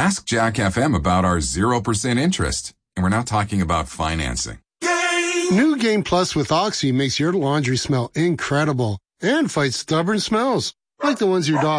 Ask Jack FM about our 0% interest. And we're not talking about financing. New Game Plus with Oxy makes your laundry smell incredible and fights stubborn smells, like the ones your dog